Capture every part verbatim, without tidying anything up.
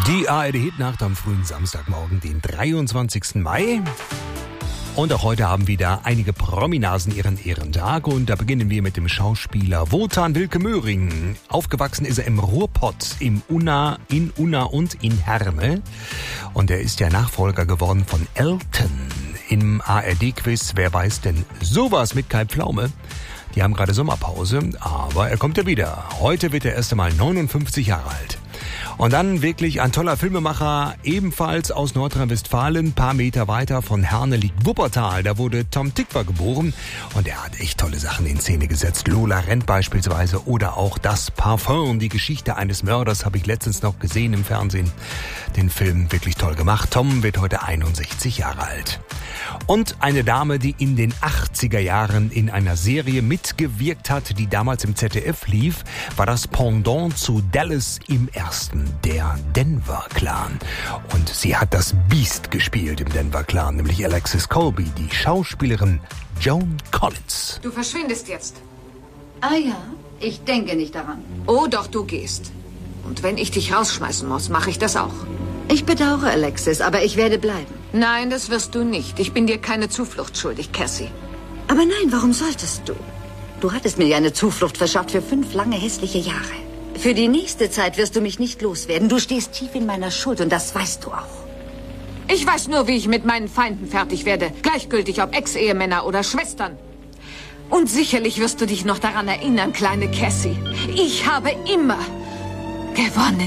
Die A R D-Hitnacht am frühen Samstagmorgen, den dreiundzwanzigsten Mai. Und auch heute haben wieder einige Prominasen ihren Ehrentag. Und da beginnen wir mit dem Schauspieler Wotan Wilke Möhring. Aufgewachsen ist er im Ruhrpott, im Unna, in Unna und in Herne. Und er ist ja Nachfolger geworden von Elton im A R D-Quiz Wer weiß denn sowas mit Kai Pflaume. Die haben gerade Sommerpause, aber er kommt ja wieder. Heute wird er erst einmal neunundfünfzig Jahre alt. Und dann wirklich ein toller Filmemacher, ebenfalls aus Nordrhein-Westfalen, ein paar Meter weiter von Herne liegt Wuppertal. Da wurde Tom Tykwer geboren und er hat echt tolle Sachen in Szene gesetzt. Lola rennt beispielsweise oder auch Das Parfum, die Geschichte eines Mörders, habe ich letztens noch gesehen im Fernsehen. Den Film wirklich toll gemacht. Tom wird heute einundsechzig Jahre alt. Und eine Dame, die in den achtziger Jahren in einer Serie mitgewirkt hat, die damals im Z D F lief, war das Pendant zu Dallas im Ersten, der Denver Clan. Und sie hat das Biest gespielt im Denver Clan, nämlich Alexis Colby, die Schauspielerin Joan Collins. Du verschwindest jetzt. Ah ja, ich denke nicht daran. Oh doch, du gehst. Und wenn ich dich rausschmeißen muss, mache ich das auch. Ich bedauere, Alexis, aber ich werde bleiben. Nein, das wirst du nicht. Ich bin dir keine Zuflucht schuldig, Cassie. Aber nein, warum solltest du? Du hattest mir ja eine Zuflucht verschafft für fünf lange hässliche Jahre. Für die nächste Zeit wirst du mich nicht loswerden. Du stehst tief in meiner Schuld und das weißt du auch. Ich weiß nur, wie ich mit meinen Feinden fertig werde. Gleichgültig, ob Ex-Ehemänner oder Schwestern. Und sicherlich wirst du dich noch daran erinnern, kleine Cassie. Ich habe immer gewonnen.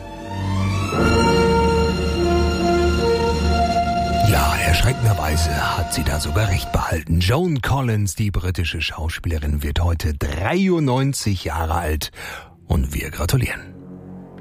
Ja, erschreckenderweise hat sie da sogar recht behalten. Joan Collins, die britische Schauspielerin, wird heute dreiundneunzig Jahre alt und wir gratulieren.